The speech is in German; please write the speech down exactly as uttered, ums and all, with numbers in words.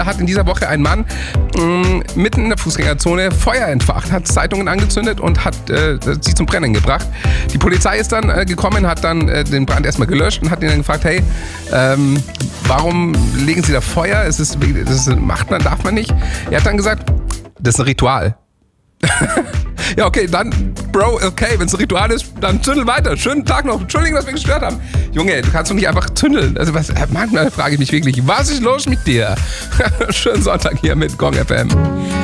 Hat in dieser Woche ein Mann mh, mitten in der Fußgängerzone Feuer entfacht, hat Zeitungen angezündet und hat äh, sie zum Brennen gebracht. Die Polizei ist dann äh, gekommen, hat dann äh, den Brand erstmal gelöscht und hat ihn dann gefragt, hey, ähm, warum legen Sie da Feuer? Es ist, das macht man, darf man nicht. Er hat dann gesagt, das ist ein Ritual. Ja, okay, dann, Bro, okay, wenn es ein Ritual ist, dann zündel weiter. Schönen Tag noch. Entschuldigung, dass wir gestört haben. Junge, du kannst doch nicht einfach zündeln. Also, was, manchmal frage ich mich wirklich, was ist los mit dir? Schönen Sonntag hier mit Gong F M.